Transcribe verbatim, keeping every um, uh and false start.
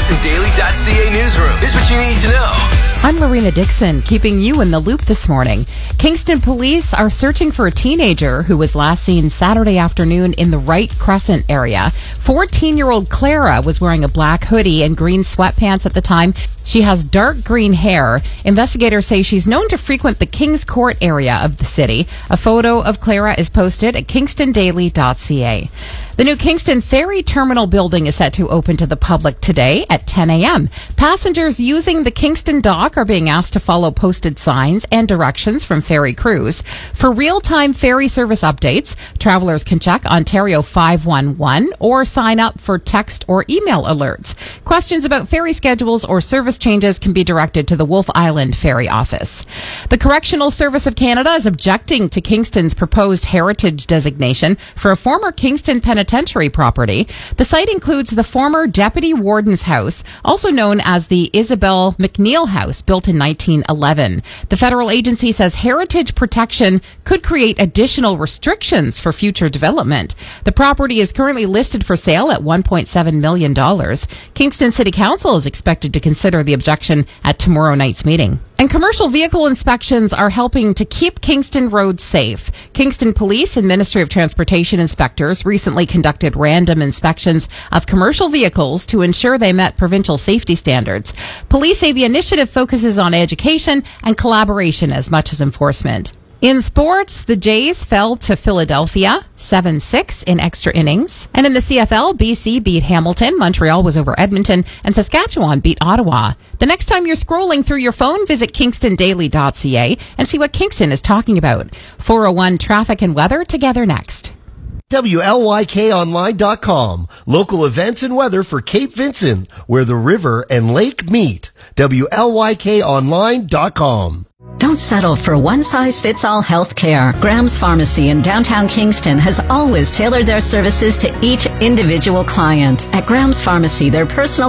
Kingston Daily dot C A newsroom. Here's what you need to know. I'm Marina Dixon, keeping you in the loop this morning. Kingston police are searching for a teenager who was last seen Saturday afternoon in the Wright Crescent area. fourteen-year-old Clara was wearing a black hoodie and green sweatpants at the time. She has dark green hair. Investigators say she's known to frequent the Kings Court area of the city. A photo of Clara is posted at Kingston Daily dot C A. The new Kingston Ferry Terminal building is set to open to the public today at ten a.m. Passengers using the Kingston dock are being asked to follow posted signs and directions from ferry crews. For real-time ferry service updates, travelers can check Ontario five one one or sign up for text or email alerts. Questions about ferry schedules or service changes can be directed to the Wolfe Island Ferry Office. The Correctional Service of Canada is objecting to Kingston's proposed heritage designation for a former Kingston penitentiary property. The site includes the former Deputy Warden's House, also known as the Isabel McNeil House, built in nineteen eleven. The federal agency says heritage protection could create additional restrictions for future development. The property is currently listed for sale at one point seven million dollars. Kingston City Council is expected to consider the objection at tomorrow night's meeting. And commercial vehicle inspections are helping to keep Kingston roads safe. Kingston Police and Ministry of Transportation inspectors recently conducted random inspections of commercial vehicles to ensure they met provincial safety standards. Police say the initiative focuses on education and collaboration as much as enforcement. In sports, the Jays fell to Philadelphia seven six in extra innings. And in the C F L, B C beat Hamilton, Montreal was over Edmonton, and Saskatchewan beat Ottawa. The next time you're scrolling through your phone, visit Kingston Daily dot C A and see what Kingston is talking about. four oh one traffic and weather together next. W L Y K online dot com. Local events and weather for Cape Vincent, where the river and lake meet. W L Y K online dot com. Don't settle for one-size-fits-all health care. Graham's Pharmacy in downtown Kingston has always tailored their services to each individual client. At Graham's Pharmacy, their personal